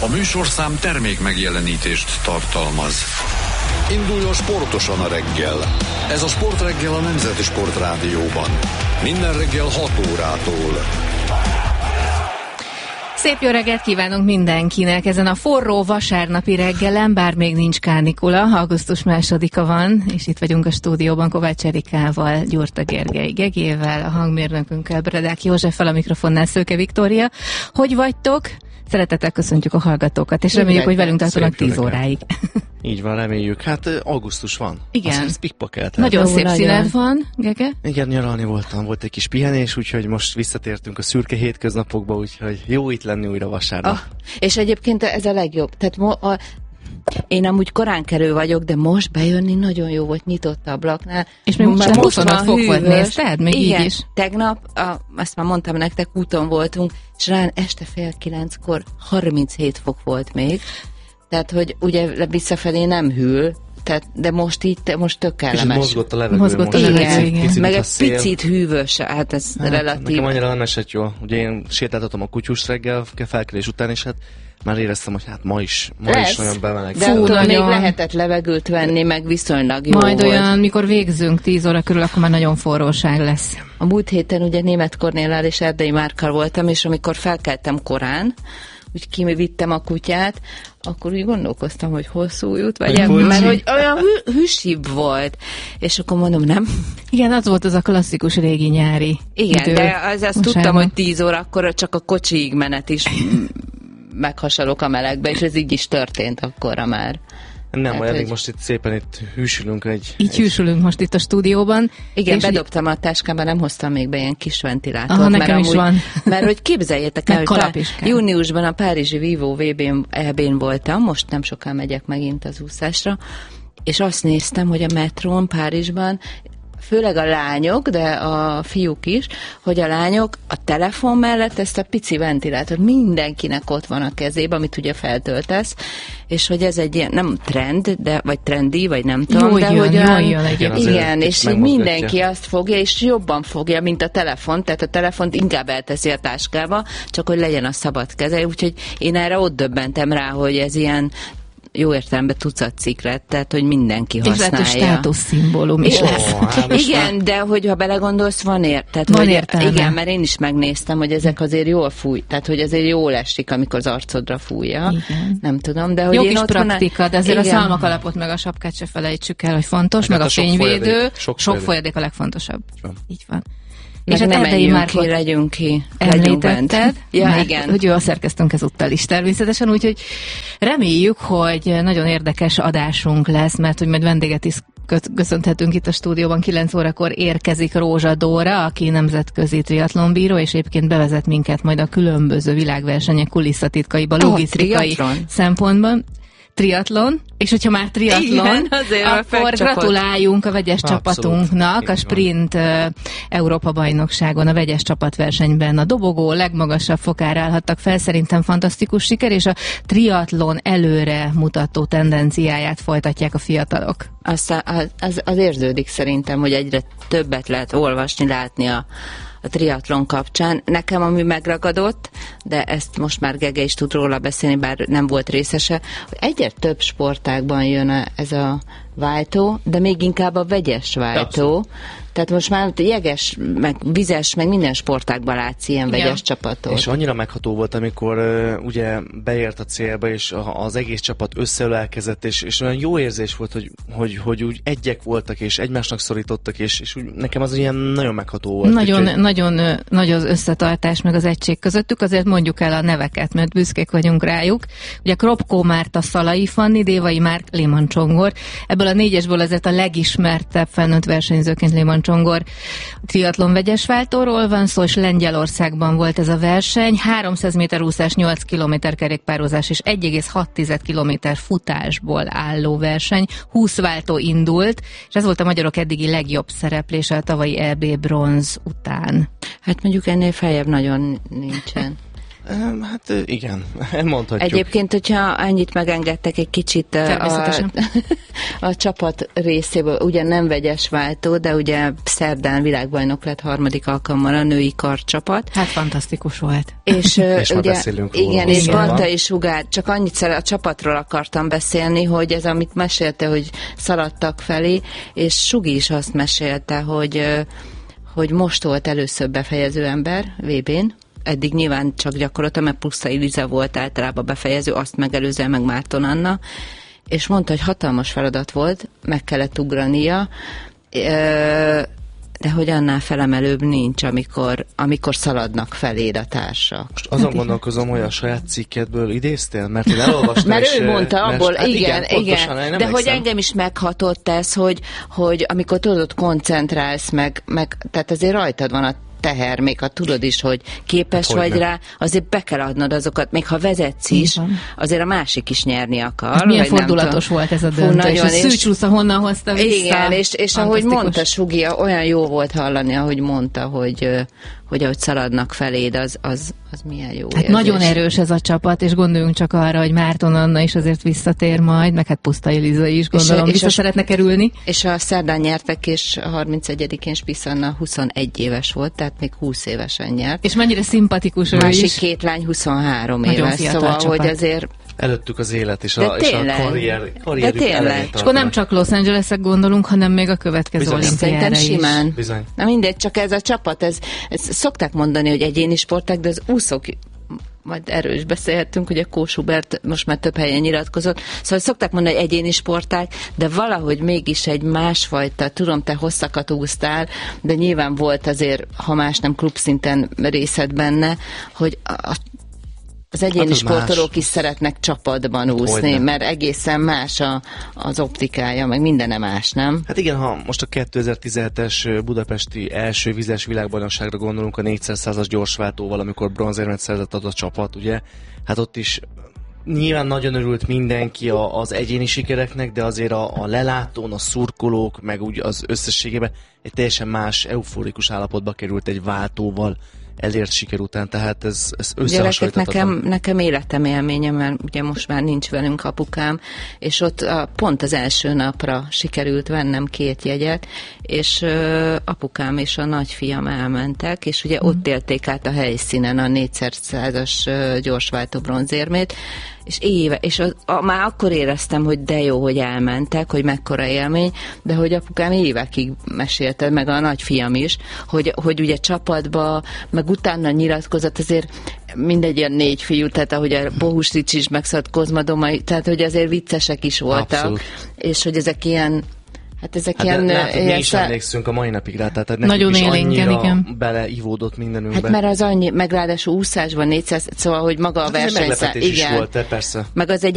A műsorszám termék megjelenítést tartalmaz. Induljon sportosan a reggel. Ez a Sportreggel a Nemzeti Sportrádióban. Minden reggel 6 órától. Szép jó reggelt kívánunk mindenkinek ezen a forró vasárnapi reggelen, bár még nincs kánikula, augusztus 2-a van, és itt vagyunk a stúdióban Kovács Erikával, Gyurta Gergely Gegével, a hangmérnökünkkel, Bredák Józseffel, a mikrofonnál Szőke Viktória. Hogy vagytok? Szeretettel köszöntjük a hallgatókat, és reméljük, hogy velünk tartanak 10 óráig. Így van, reméljük. Hát augusztus van. Igen. Ez pikpakelt. Nagyon szép színed van, Gege. Igen, nyaralni voltam. Volt egy kis pihenés, úgyhogy most visszatértünk a szürke hétköznapokba, úgyhogy jó itt lenni újra vasárnap. És egyébként ez a legjobb. Tehát én amúgy koránkelő vagyok, de most bejönni nagyon jó volt, nyitott ablaknál. És még most 25 fok volt, nézted? Még igen, így is. Tegnap, azt már mondtam nektek, úton voltunk, és rán este 8:30-kor 37 fok volt még. Tehát, hogy ugye visszafelé nem hűl, de most tök kellemes. És mozgott a levegő. Igen. Meg egy picit hűvös, hát ez relatív. Nekem annyira nem esett jól. Ugye én sétáltatom a kutyust reggel, felkelés után, és hát már éreztem, hogy hát ma is nagyon bemeleg. De attól még lehetett levegőt venni, meg viszonylag jó majd volt. Olyan, mikor végzünk 10 óra körül, akkor már nagyon forróság lesz. A múlt héten ugye Németh Kornéllal és Erdei Márkkal voltam, és amikor felkeltem korán, úgy kivittem a kutyát, akkor úgy gondolkoztam, hogy hosszú út vagy, mert hogy olyan hűsibb volt. És akkor mondom, nem? Igen, az volt az a klasszikus régi nyári igen, idő. de azt tudtam, hogy 10 órakor csak a kocsiig menet is meghasalok a melegbe, és ez így is történt akkorra már. Nem, majd eddig most itt szépen hűsülünk hűsülünk most itt a stúdióban. Igen, bedobtam a táskába, nem hoztam még be ilyen kis ventilátort. Aha, nekem is van. Mert hogy képzeljétek el, hogy júniusban a párizsi Vivo EB-n voltam, most nem soká megyek megint az úszásra, és azt néztem, hogy a metrón Párizsban főleg a lányok, de a fiúk is, hogy a lányok a telefon mellett ezt a pici ventilátort mindenkinek ott van a kezében, amit ugye feltöltesz, és hogy ez egy ilyen, nem trend, vagy trendi, vagy nem tudom, jól de jön, hogy igen, és így mindenki azt fogja, és jobban fogja, mint a telefon, tehát a telefont inkább elteszi a táskába, csak hogy legyen a szabad keze, úgyhogy én erre ott döbbentem rá, hogy ez ilyen jó értelemben tucatcikk lett, tehát, hogy mindenki használja. És státuszszimbólum is lesz. Igen, de hogyha belegondolsz, van értelme. Igen, mert én is megnéztem, hogy ezek azért jól fúj, tehát, hogy azért jól esik, amikor az arcodra fújja. Igen. Nem tudom, de hogy jó én kis praktika, de azért igen. a szalmakalapot meg a sapkát se felejtsük el, hogy fontos, meg a fényvédő. Sok folyadék a legfontosabb. Így van. És hát Erdei Márkot legyünk ki. Említetted, ja, igen. Hogy jól szerkeztünk ezúttal is természetesen, úgyhogy reméljük, hogy nagyon érdekes adásunk lesz, mert hogy majd vendéget is köszönhetünk itt a stúdióban. 9 órakor érkezik Rózsa Dóra, aki nemzetközi triatlonbíró, és egyébként bevezet minket majd a különböző világversenyek kulisszatitkaiba, logisztikai szempontban. Triatlon, és hogyha már triatlon, akkor gratuláljunk a vegyes csapatunknak a sprint Európa-bajnokságon, a vegyes csapatversenyben a dobogó legmagasabb fokára állhattak fel, szerintem fantasztikus siker, és a triatlon előre mutató tendenciáját folytatják a fiatalok. Az érződik szerintem, hogy egyre többet lehet olvasni, látni a triatlon kapcsán. Nekem ami megragadott, de ezt most már Gege is tud róla beszélni, bár nem volt részese, hogy egyre több sportágban jön ez a váltó, de még inkább a vegyes váltó. Tehát most már jeges, meg vizes, meg minden sportágban látsz ilyen vegyes csapatot. És annyira megható volt, amikor ugye beért a célba, és az egész csapat összeölelkezett, és olyan jó érzés volt, hogy úgy egyek voltak, és egymásnak szorítottak, és úgy, nekem az ilyen nagyon megható volt. Nagyon nagy az összetartás, meg az egység közöttük, azért mondjuk el a neveket, mert büszkék vagyunk rájuk. Ugye Kropkó Márta, Szalai Fanni, Dévai Márk, Léman Csongor. Ebből a 4-esből azért a legismertebb felnőtt versenyzőként Léman Csongor triatlon vegyes váltóról van szó, és Lengyelországban volt ez a verseny. 300 méter úszás, 8 kilométer kerékpározás és 1,6 kilométer futásból álló verseny. 20 váltó indult, és ez volt a magyarok eddigi legjobb szereplése a tavalyi EB bronz után. Hát mondjuk ennél feljebb nagyon nincsen. Hát igen, mondhatjuk. Egyébként, hogyha ennyit megengedtek egy kicsit a csapat részéből, ugye nem vegyes váltó, de ugye szerdán világbajnok lett 3. alkalommal a női karcsapat. Hát fantasztikus volt. És ugye, igen, és Barta Barta és Sugár, csak annyit a csapatról akartam beszélni, hogy ez, amit mesélte, hogy szaladtak felé, és Sugi is azt mesélte, hogy most volt először befejező ember VB-n, eddig nyilván csak gyakorolta, mert Pusztai Liza volt általában befejező, azt megelőzően meg Márton Anna, és mondta, hogy hatalmas feladat volt, meg kellett ugrania, de hogy annál felemelőbb nincs, amikor szaladnak feléd a társak. Most azon gondolkozom, hogy a saját cikkedből idéztél, mert én elolvastam. Mert ő mondta abból, hát igen. Pontosan, de hogy engem is meghatott ez, hogy amikor tudod, koncentrálsz, meg tehát azért rajtad van a teher, még ha tudod is, hogy képes vagy rá, azért be kell adnod azokat, még ha vezetsz is, azért a másik is nyerni akar. Milyen fordulatos volt ez a döntő, és a Szűcsúsza honnan hozta vissza. Igen, és ahogy mondta Sugi, olyan jó volt hallani, ahogy mondta, hogy ahogy szaladnak feléd, az milyen jó érzés. Nagyon erős ez a csapat, és gondoljunk csak arra, hogy Márton Anna is azért visszatér majd, meg hát Pusztai Liza is, gondolom, vissza szeretne kerülni. És a szerdán nyertek, és a 31-én Spisanna 21 éves volt, tehát még 20 évesen nyert. És mennyire szimpatikus ő is. Másik két lány 23 nagyon éves, szóval, csapat. Hogy azért... Előttük az élet és a karrierük elején. És akkor nem csak Los Angeles-ek gondolunk, hanem még a következő olimpiára is. Simán. Bizony. Na mindegy, csak ez a csapat, ez szokták mondani, hogy egyéni sporták, de az úszók, majd erről is beszélhettünk, hogy a Kós Hubert most már több helyen nyilatkozott, szóval szokták mondani, hogy egyéni sporták, de valahogy mégis egy másfajta, tudom, te hosszakat úsztál, de nyilván volt azért, ha más nem klubszinten részed benne, hogy az egyéni sportolók más. Is szeretnek csapatban úszni, mert egészen más az optikája, meg mindene más, nem? Hát igen, ha most a 2017-es budapesti első vizes világbajnokságra gondolunk a 400-as gyorsváltóval, amikor bronzérmet szerzett az a csapat, ugye, hát ott is nyilván nagyon örült mindenki az egyéni sikereknek, de azért a lelátón, a szurkolók, meg úgy az összességében egy teljesen más euforikus állapotba került egy váltóval elért siker után, tehát ez összehasonlíthatatlan. Nekem életem élménye, mert ugye most már nincs velünk apukám, és ott pont az első napra sikerült vennem 2 jegyet, és apukám és a nagyfiam elmentek, és ugye ott élték át a helyszínen a 4x100-as gyorsváltó bronzérmét, és már akkor éreztem, hogy de jó, hogy elmentek, hogy mekkora élmény, de hogy apukám évekig mesélte, meg a nagyfiam is, hogy ugye csapatba, meg utána nyilatkozott, azért mindegy ilyen 4 fiú, tehát ahogy a Bohuslics is megszállt, Kozma Domai, tehát hogy azért viccesek is voltak, abszolút. És hogy ezek ilyen mi is emlékszünk a mai napig rá, tehát nagyon nekik is annyira igen. beleivódott mindenünkbe. Hát mert az annyi, meg ráadásul úszásban 400, szóval, hogy maga a versenyszám. Meglepetés is volt, persze. Meg az egy